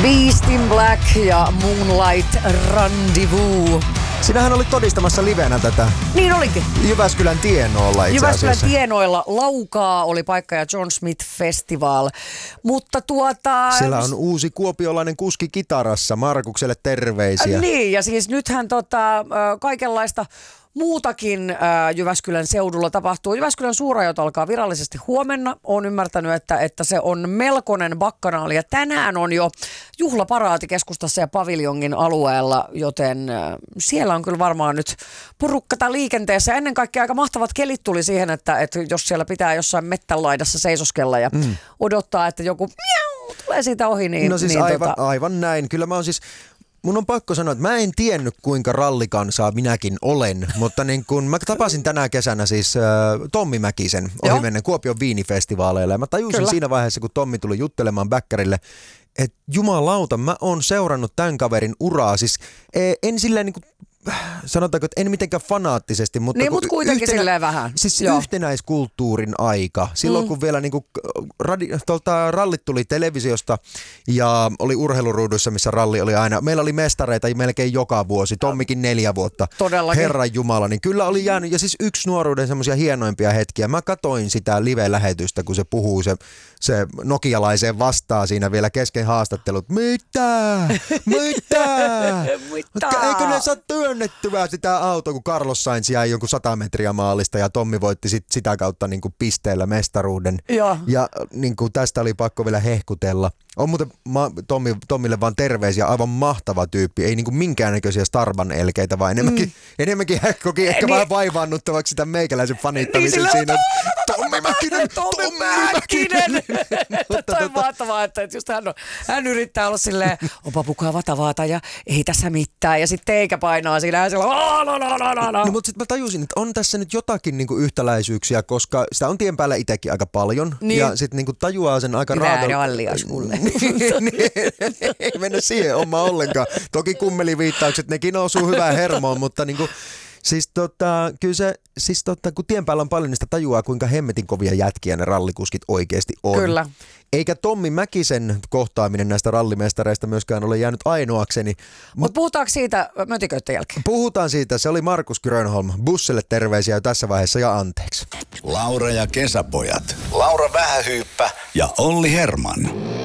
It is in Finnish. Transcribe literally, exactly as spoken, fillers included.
Beast in Black ja Moonlight Rendezvous. Sinähän oli todistamassa livenä tätä. Niin olikin. Jyväskylän tienoilla itse Jyväskylän asiassa. tienoilla. Laukaa oli paikka ja John Smith Festival. Mutta tuota... Siellä on uusi kuopiolainen kuski kitarassa. Markukselle terveisiä. Niin, ja siis nythän tota, kaikenlaista muutakin ää, Jyväskylän seudulla tapahtuu. Jyväskylän suurajot alkaa virallisesti huomenna. Olen ymmärtänyt, että, että se on melkoinen bakkanaali. Ja tänään on jo juhlaparaati keskustassa ja paviljongin alueella, joten ää, siellä on kyllä varmaan nyt porukkata liikenteessä. Ennen kaikkea aika mahtavat kelit tuli siihen, että, että jos siellä pitää jossain mettänlaidassa seisoskella ja mm. odottaa, että joku miau, tulee siitä ohi, niin... No siis niin aivan, tota... aivan näin. Kyllä mä oon siis... Mun on pakko sanoa, että mä en tiennyt kuinka rallikansaa minäkin olen, mutta niin kun mä tapasin tänä kesänä siis äh, Tommi Mäkisen ohimennen Kuopion viinifestivaaleilla ja mä tajusin Kyllä. siinä vaiheessa, kun Tommi tuli juttelemaan bäkkärille, että jumalauta, mä oon seurannut tämän kaverin uraa, siis en silleen niin kuin sanotaanko, että en mitenkään fanaattisesti, mutta niin, mut kuitenkin yhtenä, silleen vähän. Siis Joo. yhtenäiskulttuurin aika. Silloin mm. kun vielä niinku radi, tuolta rallit tuli televisiosta ja oli urheiluruuduissa, missä ralli oli aina. Meillä oli mestareita melkein joka vuosi. Tommikin neljä vuotta. Todellakin. Herran Jumala. Niin kyllä oli jäänyt. Ja siis yksi nuoruuden semmoisia hienoimpia hetkiä. Mä katoin sitä live-lähetystä, kun se puhuu se, se nokialaiseen vastaa siinä vielä kesken haastattelut. Mitä? Mitä? Mitä? Eikö ne saa työnnettyä sitä autoa, kun Carlos Sainz jäi jonkun sata metriä maalista ja Tommi voitti sit sitä kautta niin kuin pisteellä mestaruuden. Joo. Ja niin kuin tästä oli pakko vielä hehkutella. On muuten ma- Tommi, Tommille vaan terveisiä, aivan mahtava tyyppi. Ei niin kuin minkäännäköisiä Starban elkeitä, vaan enemmänkin, mm. enemmänkin koki ehkä niin, vähän vaivaannuttavaksi sitä meikäläisen fanittamisen niin siinä. Tommi Mäkinen! Tommi Mäkinen! Toi on mahtavaa, että just hän, on, hän yrittää olla silleen, onpa mukava tavata ja ei tässä mitään. Ja sitten eikä painaa siinä ja sillä on no, no, no, no, no. No, mutta sitten mä tajusin, että on tässä nyt jotakin niinku yhtäläisyyksiä, koska sitä on tien päällä itsekin aika paljon. Niin. Ja sitten niinku tajuaa sen aika raadalla. Hyvää rallias mulle. Ei mennä siihen omaan ollenkaan. Toki kummeliviittaukset, nekin osuu hyvään hermoon, mutta niinku... Siis tota, kyllä se, siis tota, kun tien päällä on paljon, niin sitä tajuaa, kuinka hemmetin kovia jätkiä ne rallikuskit oikeasti on. Kyllä. Eikä Tommi Mäkisen kohtaaminen näistä rallimestareista myöskään ole jäänyt ainoakseni. Mutta Mut puhutaanko siitä mötiköytten jälkeen? Puhutaan siitä. Se oli Markus Grönholm. Bussille terveisiä jo tässä vaiheessa ja anteeksi. Laura ja kesäpojat. Laura Vähähyyppä ja Olli Herman.